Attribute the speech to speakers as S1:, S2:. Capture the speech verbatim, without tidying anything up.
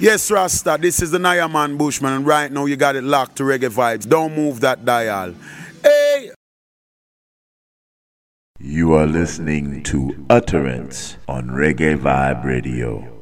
S1: Yes, Rasta, this is the Nayaman Bushman, and right now you got it locked to Reggae Vibes. Don't move that dial. Hey!
S2: You are listening to Utterance on Reggae Vibe Radio.